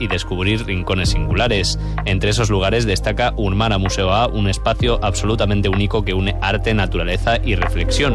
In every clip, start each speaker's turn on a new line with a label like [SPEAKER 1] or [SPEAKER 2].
[SPEAKER 1] y descubrir rincones singulares. Entre esos lugares destaca Urmara Museo A, un espacio absolutamente único que une arte, naturaleza y reflexión.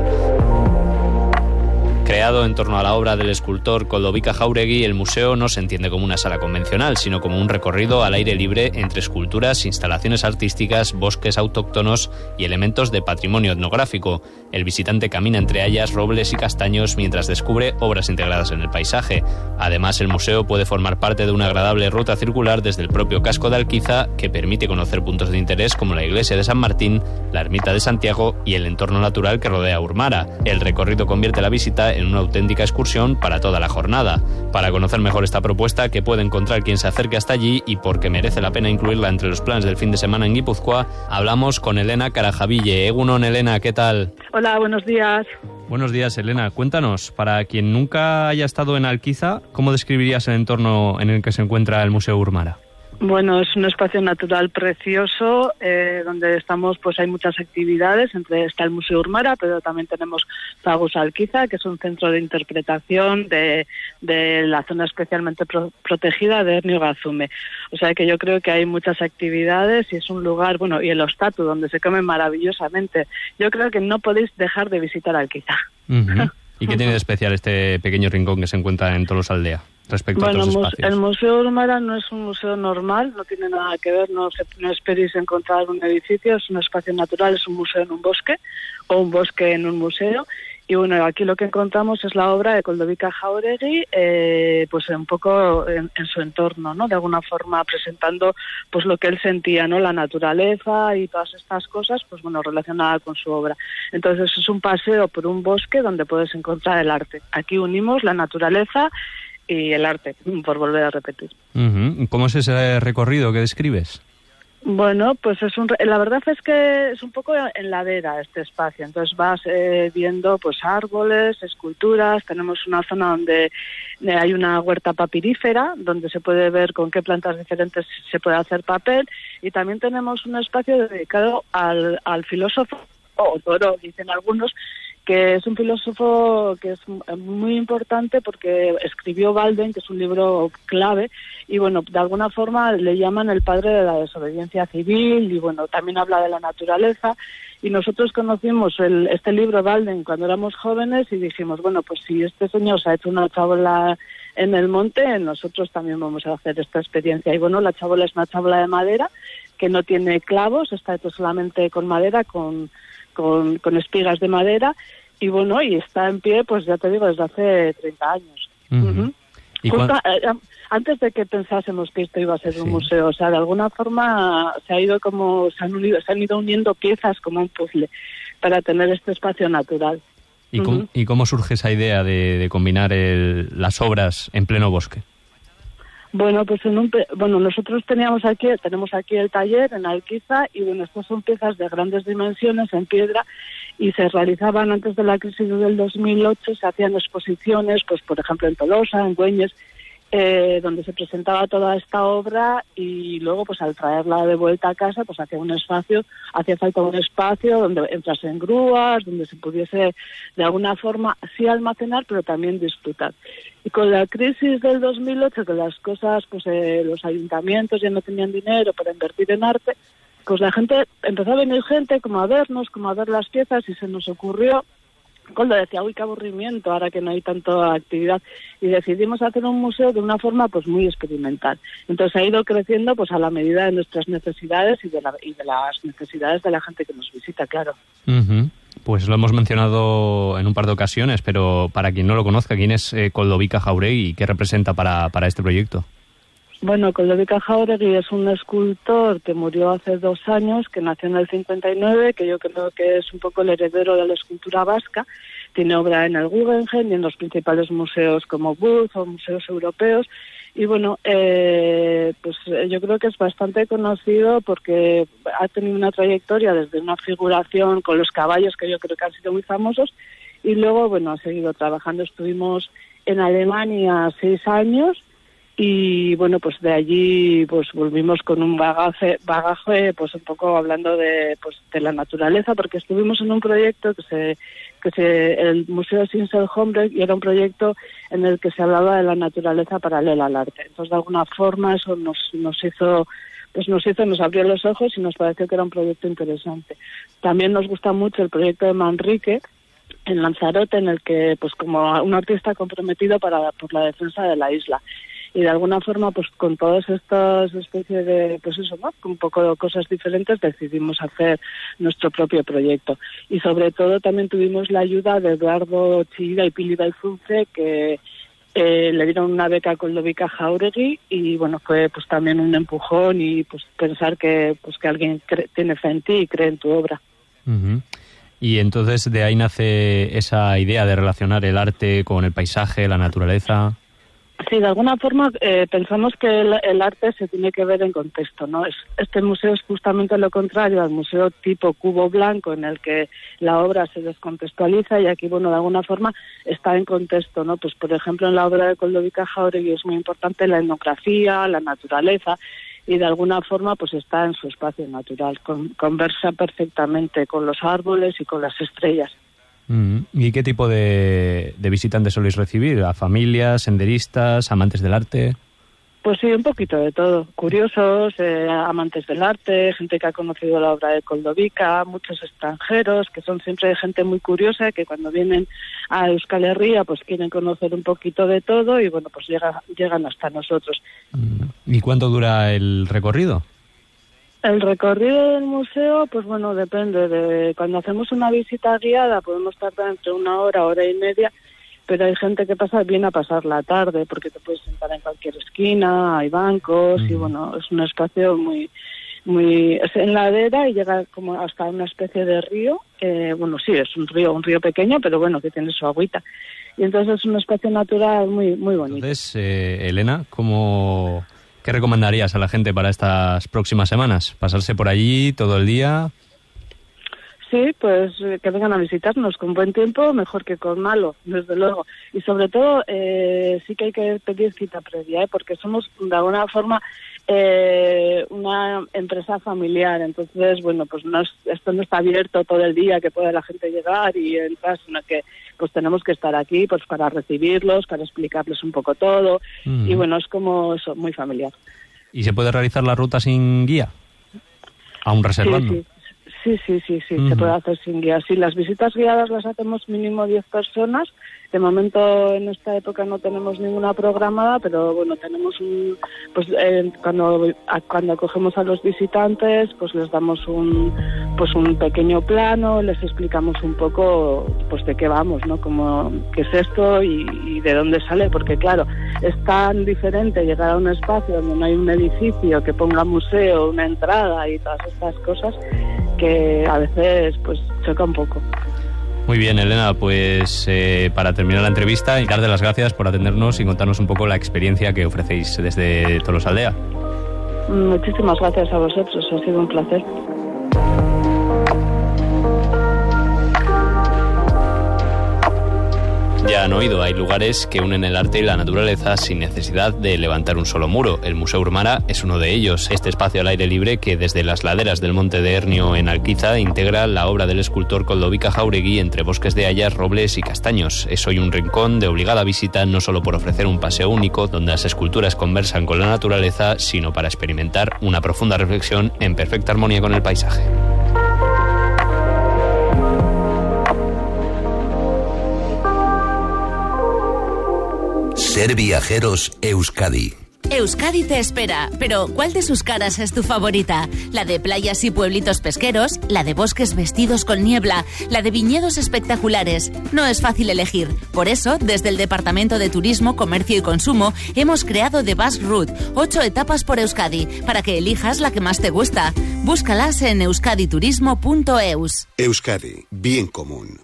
[SPEAKER 1] Creado en torno a la obra del escultor Koldo Jáuregui, el museo no se entiende como una sala convencional, sino como un recorrido al aire libre entre esculturas, instalaciones artísticas, bosques autóctonos y elementos de patrimonio etnográfico. El visitante camina entre hayas, robles y castaños mientras descubre obras integradas en el paisaje. Además, el museo puede formar parte de una agradable ruta circular desde el propio casco de Alquiza, que permite conocer puntos de interés como la iglesia de San Martín, la ermita de Santiago y el entorno natural que rodea Urmara. El recorrido convierte la visita en una auténtica excursión para toda la jornada. Para conocer mejor esta propuesta, que puede encontrar quien se acerque hasta allí y porque merece la pena incluirla entre los planes del fin de semana en Guipúzcoa, hablamos con Elena Carajaville. Egunon, Elena, ¿qué tal?
[SPEAKER 2] Hola, buenos días.
[SPEAKER 1] Buenos días, Elena. Cuéntanos, para quien nunca haya estado en Alquiza, ¿cómo describirías el entorno en el que se encuentra el Museo Urmara?
[SPEAKER 2] Bueno, es un espacio natural precioso, donde estamos, pues hay muchas actividades, está el Museo Urmara, pero también tenemos Fagus Alquiza, que es un centro de interpretación de la zona especialmente protegida de Ernio Gazume. O sea que yo creo que hay muchas actividades y es un lugar, bueno, y el Ostatu, donde se come maravillosamente. Yo creo que no podéis dejar de visitar Alquiza.
[SPEAKER 1] Uh-huh. ¿Y qué tiene de especial este pequeño rincón que se encuentra en Tolosaldea respecto a otros espacios?
[SPEAKER 2] El Museo Urmara no es un museo normal, no tiene nada que ver, no esperéis encontrar un edificio, es un espacio natural, es un museo en un bosque o un bosque en un museo. Y bueno, aquí lo que encontramos es la obra de Koldo Jáuregui, pues un poco en su entorno, ¿no? De alguna forma presentando pues lo que él sentía, ¿no? La naturaleza y todas estas cosas, pues bueno, relacionadas con su obra. Entonces es un paseo por un bosque donde puedes encontrar el arte. Aquí unimos la naturaleza y el arte, por volver a repetir.
[SPEAKER 1] Uh-huh. ¿Cómo es ese recorrido que describes?
[SPEAKER 2] Bueno, pues la verdad es que es un poco en ladera este espacio, entonces vas viendo pues árboles, esculturas, tenemos una zona donde hay una huerta papirífera, donde se puede ver con qué plantas diferentes se puede hacer papel, y también tenemos un espacio dedicado al filósofo, o Toro, dicen algunos, que es un filósofo que es muy importante porque escribió Walden, que es un libro clave, y bueno, de alguna forma le llaman el padre de la desobediencia civil, y bueno, también habla de la naturaleza, y nosotros conocimos este libro Walden cuando éramos jóvenes y dijimos, bueno, pues si este señor se ha hecho una chábola en el monte, nosotros también vamos a hacer esta experiencia. Y bueno, la chábola es una chábola de madera que no tiene clavos, está hecho solamente con madera, con espigas de madera, y bueno, y está en pie, pues ya te digo, desde hace 30 años.
[SPEAKER 1] Uh-huh. ¿Y
[SPEAKER 2] antes de que pensásemos que esto iba a ser un museo, o sea, de alguna forma se han ido uniendo piezas como un puzzle para tener este espacio natural.
[SPEAKER 1] ¿Y cómo surge esa idea de combinar las obras en pleno bosque?
[SPEAKER 2] Bueno, pues nosotros tenemos aquí el taller en Alquiza, y bueno, estas son piezas de grandes dimensiones en piedra y se realizaban antes de la crisis del 2008, se hacían exposiciones, pues por ejemplo en Tolosa, en Güeñes, donde se presentaba toda esta obra, y luego pues al traerla de vuelta a casa pues hacía falta un espacio donde entrase en grúas, donde se pudiese de alguna forma sí almacenar pero también disfrutar. Y con la crisis del 2008, que las cosas, pues los ayuntamientos ya no tenían dinero para invertir en arte, pues empezó a venir gente como a vernos, como a ver las piezas, y se nos ocurrió, cuando decía, uy, qué aburrimiento, ahora que no hay tanta actividad, y decidimos hacer un museo de una forma pues muy experimental. Entonces ha ido creciendo pues a la medida de nuestras necesidades y de las necesidades de la gente que nos visita, claro.
[SPEAKER 1] Uh-huh. Pues lo hemos mencionado en un par de ocasiones, pero para quien no lo conozca, ¿quién es Koldo Jáuregui y qué representa para este proyecto?
[SPEAKER 2] Bueno, Koldo Jáuregui es un escultor que murió hace 2 años, que nació en el 59, que yo creo que es un poco el heredero de la escultura vasca. Tiene obra en el Guggenheim y en los principales museos como Booth o museos europeos. Y bueno, pues yo creo que es bastante conocido porque ha tenido una trayectoria desde una figuración con los caballos, que yo creo que han sido muy famosos, y luego, bueno, ha seguido trabajando. Estuvimos en Alemania 6 años, y bueno, pues de allí pues volvimos con un bagaje pues un poco hablando de la naturaleza, porque estuvimos en un proyecto que el Museo Sinsel-Hombre, y era un proyecto en el que se hablaba de la naturaleza paralela al arte. Entonces, de alguna forma, eso nos abrió los ojos y nos pareció que era un proyecto interesante. También nos gusta mucho el proyecto de Manrique en Lanzarote, en el que, pues como un artista comprometido por la defensa de la isla. Y de alguna forma, pues con todas estas especies de, pues eso, ¿no? Un poco de cosas diferentes, decidimos hacer nuestro propio proyecto. Y sobre todo también tuvimos la ayuda de Eduardo Chillida y Pili Belzunce, que le dieron una beca con Lovica Jauregui, y bueno, fue pues también un empujón y pues pensar que alguien tiene fe en ti y cree en tu obra.
[SPEAKER 1] Uh-huh. Y entonces de ahí nace esa idea de relacionar el arte con el paisaje, la naturaleza.
[SPEAKER 2] Sí, de alguna forma pensamos que el arte se tiene que ver en contexto, ¿no? Este museo es justamente lo contrario al museo tipo cubo blanco, en el que la obra se descontextualiza, y aquí, bueno, de alguna forma está en contexto, ¿no? Pues, por ejemplo, en la obra de Koldovica Jauregui es muy importante la etnografía, la naturaleza, y de alguna forma pues está en su espacio natural, conversa perfectamente con los árboles y con las estrellas.
[SPEAKER 1] ¿Y qué tipo de visitantes soléis recibir? ¿A familias, senderistas, amantes del arte?
[SPEAKER 2] Pues sí, un poquito de todo. Curiosos, amantes del arte, gente que ha conocido la obra de Koldovica, muchos extranjeros, que son siempre gente muy curiosa, que cuando vienen a Euskal Herria pues quieren conocer un poquito de todo, y bueno, pues llegan hasta nosotros.
[SPEAKER 1] ¿Y cuánto dura el recorrido?
[SPEAKER 2] El recorrido del museo, pues bueno, depende. Cuando hacemos una visita guiada podemos tardar entre 1 hora, hora y media, pero hay gente que viene a pasar la tarde, porque te puedes sentar en cualquier esquina, hay bancos, y bueno, es un espacio muy es en ladera y llega como hasta una especie de río. Bueno, sí, es un río pequeño, pero bueno, que tiene su agüita. Y entonces es un espacio natural muy bonito.
[SPEAKER 1] Entonces, Elena, ¿qué recomendarías a la gente para estas próximas semanas? ¿Pasarse por allí todo el día?
[SPEAKER 2] Sí, pues que vengan a visitarnos con buen tiempo, mejor que con malo, desde luego. Y sobre todo, sí que hay que pedir cita previa, porque somos de alguna forma una empresa familiar. Entonces, bueno, pues esto no está abierto todo el día, que pueda la gente llegar y entrar, sino que pues tenemos que estar aquí pues para recibirlos, para explicarles un poco todo. Y bueno, es como eso, muy familiar.
[SPEAKER 1] ¿Y se puede realizar la ruta sin guía? ¿Aún reservando?
[SPEAKER 2] Sí, se puede hacer sin guía. Sí, las visitas guiadas las hacemos mínimo 10 personas. De momento, en esta época no tenemos ninguna programada, pero bueno, tenemos cuando acogemos a los visitantes, pues les damos un pequeño plano, les explicamos un poco pues de qué vamos, ¿no? Como qué es esto y de dónde sale, porque claro, es tan diferente llegar a un espacio donde no hay un edificio que ponga museo, una entrada y todas estas cosas, que a veces pues choca un poco.
[SPEAKER 1] Muy bien, Elena, pues para terminar la entrevista, y darte las gracias por atendernos y contarnos un poco la experiencia que ofrecéis desde Tolosaldea.
[SPEAKER 2] Muchísimas gracias a vosotros, ha sido un placer.
[SPEAKER 1] Ya han oído, hay lugares que unen el arte y la naturaleza sin necesidad de levantar un solo muro. El Museo Urmara es uno de ellos. Este espacio al aire libre que desde las laderas del Monte de Hernio en Alquiza integra la obra del escultor Koldovica Jauregui entre bosques de hayas, robles y castaños. Es hoy un rincón de obligada visita, no solo por ofrecer un paseo único donde las esculturas conversan con la naturaleza, sino para experimentar una profunda reflexión en perfecta armonía con el paisaje.
[SPEAKER 3] Ser Viajeros Euskadi.
[SPEAKER 4] Euskadi te espera, pero ¿cuál de sus caras es tu favorita? ¿La de playas y pueblitos pesqueros? ¿La de bosques vestidos con niebla? ¿La de viñedos espectaculares? No es fácil elegir. Por eso, desde el Departamento de Turismo, Comercio y Consumo, hemos creado The Bus Route, 8 etapas por Euskadi, para que elijas la que más te gusta. Búscalas en euskaditurismo.eus.
[SPEAKER 3] Euskadi, bien común.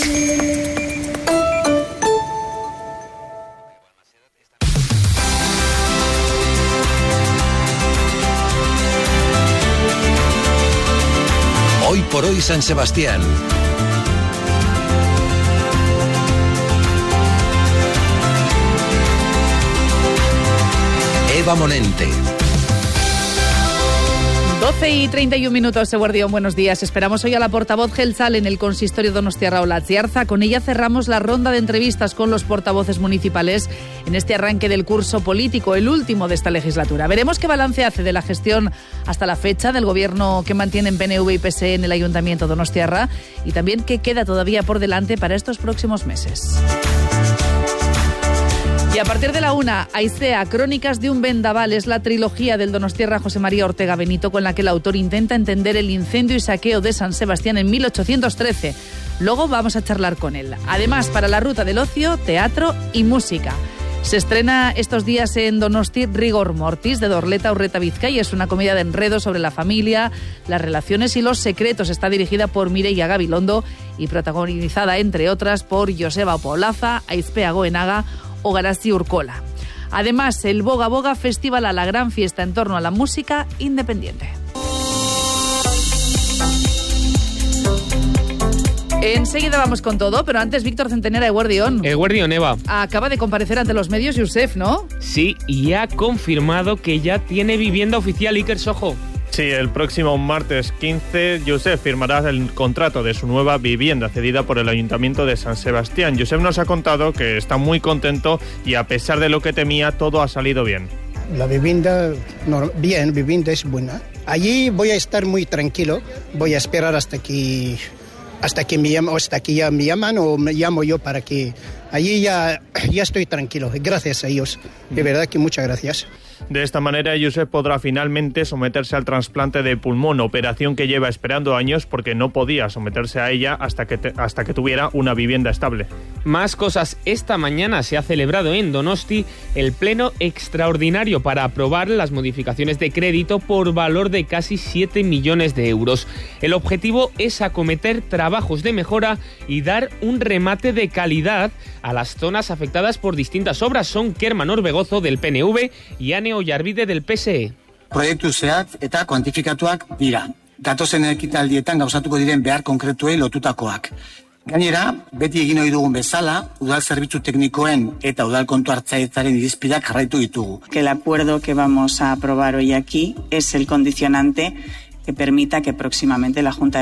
[SPEAKER 3] Hoy por hoy San Sebastián. Eva Monente.
[SPEAKER 5] 12:31, Eguerdión, buenos días. Esperamos hoy a la portavoz jeltzale en el consistorio donostiarra Olatziarza. Con ella cerramos la ronda de entrevistas con los portavoces municipales en este arranque del curso político, el último de esta legislatura. Veremos qué balance hace de la gestión hasta la fecha del gobierno que mantienen PNV y PSE en el Ayuntamiento donostiarra y también qué queda todavía por delante para estos próximos meses. Y a partir de la 1, Aizea, Crónicas de un vendaval, es la trilogía del donostiarra José María Ortega Benito con la que el autor intenta entender el incendio y saqueo de San Sebastián en 1813. Luego vamos a charlar con él. Además, para la ruta del ocio, teatro y música. Se estrena estos días en Donosti Rigor Mortis, de Dorleta Urreta Vizcaya. Es una comedia de enredo sobre la familia, las relaciones y los secretos. Está dirigida por Mireia Gabilondo y protagonizada, entre otras, por Joseba Opolaza, Aizpea Goenaga o Garazi Urkola. Además, el Boga Boga Festival, a la gran fiesta en torno a la música independiente. Enseguida vamos con todo, pero antes Víctor Centenera, Eguerdión.
[SPEAKER 6] Eguerdión, Eva.
[SPEAKER 5] Acaba de comparecer ante los medios Josep, ¿no?
[SPEAKER 6] Sí, y ha confirmado que ya tiene vivienda oficial Iker Sojo.
[SPEAKER 7] Sí, el próximo martes 15, Josep firmará el contrato de su nueva vivienda cedida por el Ayuntamiento de San Sebastián. Josep nos ha contado que está muy contento y a pesar de lo que temía, todo ha salido bien.
[SPEAKER 8] La vivienda, bien, vivienda es buena. Allí voy a estar muy tranquilo, voy a esperar hasta que me llaman, hasta que ya me llaman o me llamo yo para que... Allí ya estoy tranquilo, gracias a ellos. De verdad que muchas gracias.
[SPEAKER 7] De esta manera, Josep podrá finalmente someterse al trasplante de pulmón, operación que lleva esperando años porque no podía someterse a ella hasta que tuviera una vivienda estable.
[SPEAKER 6] Más cosas. Esta mañana se ha celebrado en Donosti el pleno extraordinario para aprobar las modificaciones de crédito por valor de casi 7 millones de euros. El objetivo es acometer trabajos de mejora y dar un remate de calidad a las zonas afectadas por distintas obras. Son Kerman Orbegozo del PNV y Ane Oyarbide del PSE.
[SPEAKER 9] Proiektu zehatz eta kuantifikatuak dira. Datozen ekitaldietan gauzatuko diren behar konkretuei lotutakoak. Gainera, beti egin ohi dugun bezala, udal zerbitzu teknikoen eta udal kontu hartzailetzaren irizpideak jarraitu ditugu.
[SPEAKER 10] Que el acuerdo que vamos a aprobar hoy aquí es el condicionante que permita que próximamente la Junta de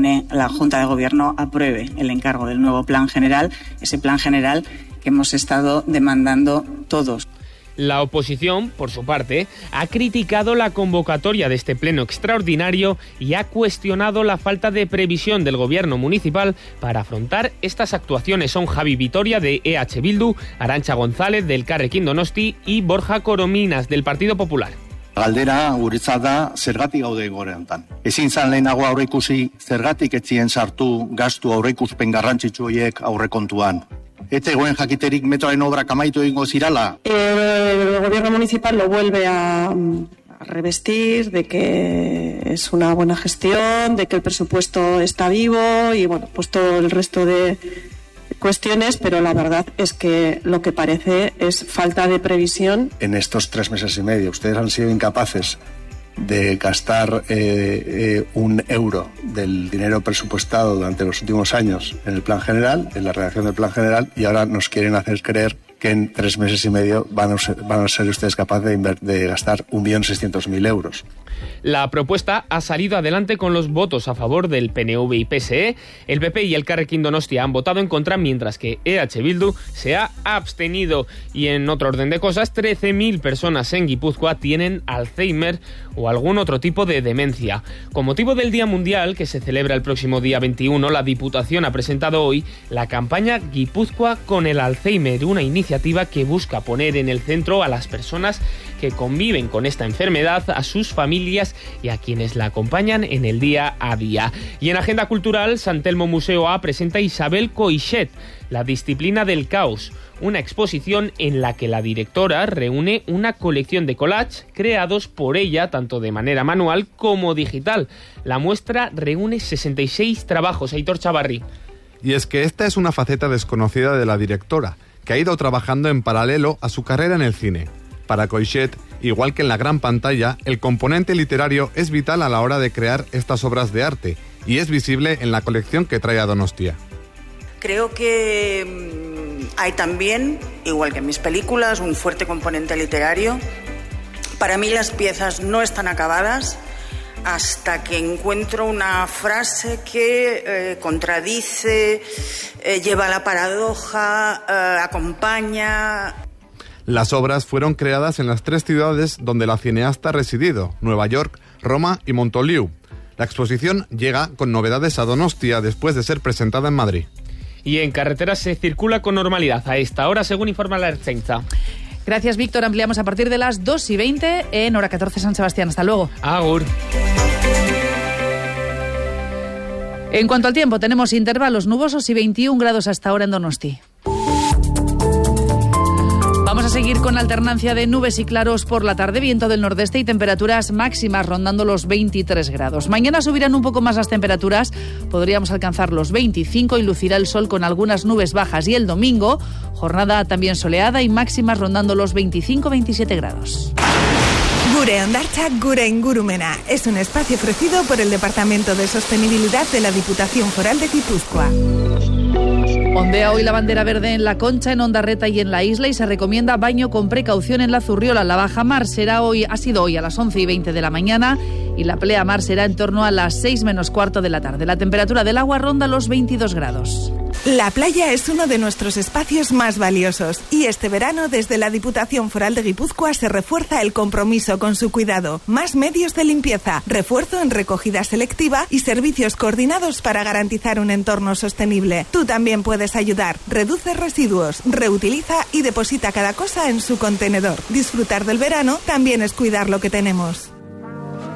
[SPEAKER 10] Gobierno apruebe el encargo del nuevo plan general, ese plan general que hemos estado demandando todos.
[SPEAKER 6] La oposición, por su parte, ha criticado la convocatoria de este pleno extraordinario y ha cuestionado la falta de previsión del gobierno municipal para afrontar estas actuaciones. Son Javi Vitoria de EH Bildu, Arantxa González del Elkarrekin Donosti y Borja Corominas del Partido Popular.
[SPEAKER 11] Galdera guretzat da zergatik gaude egoera honetan. Ezin zan lehenago aurreikusi zergatik ez ziren sartu gastu aurreikuspen garrantzitsu horiek aurrekontuan. Ez zegoen jakiterik metroaren obrak amaitu egingo zirala.
[SPEAKER 10] El gobierno municipal lo vuelve a revestir de que es una buena gestión, de que el presupuesto está vivo y bueno, pues todo el resto de cuestiones, pero la verdad es que lo que parece es falta de previsión.
[SPEAKER 11] En estos 3 meses y medio ustedes han sido incapaces de gastar un euro del dinero presupuestado durante los últimos años en el plan general, en la redacción del plan general, y ahora nos quieren hacer creer que en 3 meses y medio van a ser ustedes capaces de gastar 1.600.000 euros.
[SPEAKER 6] La propuesta ha salido adelante con los votos a favor del PNV y PSE. El PP y el Elkarrekin Donosti han votado en contra, mientras que EH Bildu se ha abstenido. Y en otro orden de cosas, 13.000 personas en Guipúzcoa tienen Alzheimer o algún otro tipo de demencia. Con motivo del Día Mundial, que se celebra el próximo día 21, la Diputación ha presentado hoy la campaña Guipúzcoa con el Alzheimer, una iniciativa que busca poner en el centro a las personas que conviven con esta enfermedad, a sus familias y a quienes la acompañan en el día a día. Y en agenda cultural, San Telmo Museo A presenta Isabel Coixet, la disciplina del caos, una exposición en la que la directora reúne una colección de collages creados por ella, tanto de manera manual como digital. La muestra reúne 66 trabajos. Aitor Chavarri.
[SPEAKER 12] Y es que esta es una faceta desconocida de la directora, que ha ido trabajando en paralelo a su carrera en el cine. Para Coixet, igual que en la gran pantalla, el componente literario es vital a la hora de crear estas obras de arte y es visible en la colección que trae a Donostia.
[SPEAKER 10] Creo que hay también, igual que en mis películas, un fuerte componente literario. Para mí las piezas no están acabadas,
[SPEAKER 13] hasta que encuentro una frase que contradice, lleva a la paradoja, acompaña.
[SPEAKER 12] Las obras fueron creadas en las 3 ciudades donde la cineasta ha residido, Nueva York, Roma y Montoliu. La exposición llega con novedades a Donostia después de ser presentada en Madrid.
[SPEAKER 6] Y en carreteras se circula con normalidad a esta hora, según informa la Ertzaintza.
[SPEAKER 5] Gracias, Víctor. Ampliamos a partir de las 2:20 en hora 14 San Sebastián. Hasta luego.
[SPEAKER 6] Agur.
[SPEAKER 5] En cuanto al tiempo, tenemos intervalos nubosos y 21 grados hasta ahora en Donosti. Vamos a seguir con alternancia de nubes y claros por la tarde, viento del nordeste y temperaturas máximas rondando los 23 grados. Mañana subirán un poco más las temperaturas, podríamos alcanzar los 25 y lucirá el sol con algunas nubes bajas. Y el domingo, jornada también soleada y máximas rondando los 25-27 grados.
[SPEAKER 14] Gure Ondartza, Gure Ingurumena. Es un espacio ofrecido por el Departamento de Sostenibilidad de la Diputación Foral de Guipúzcoa.
[SPEAKER 5] Ondea hoy la bandera verde en La Concha, en Ondarreta y en la isla, y se recomienda baño con precaución en la Zurriola. La bajamar ha sido hoy a las 11:20 de la mañana y la pleamar será en torno a las 6 menos cuarto de la tarde. La temperatura del agua ronda los 22 grados.
[SPEAKER 14] La playa es uno de nuestros espacios más valiosos y este verano desde la Diputación Foral de Guipúzcoa se refuerza el compromiso con su cuidado. Más medios de limpieza, refuerzo en recogida selectiva y servicios coordinados para garantizar un entorno sostenible. Tú también puedes ayudar. Reduce residuos, reutiliza y deposita cada cosa en su contenedor. Disfrutar del verano también es cuidar lo que tenemos.